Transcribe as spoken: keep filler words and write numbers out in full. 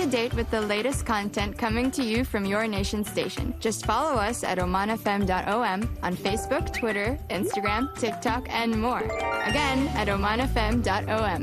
to date with the latest content coming to you from your nation station. Just follow us at oman f m dot o m on Facebook, Twitter, Instagram, TikTok, and more. Again, at oman f m dot o m.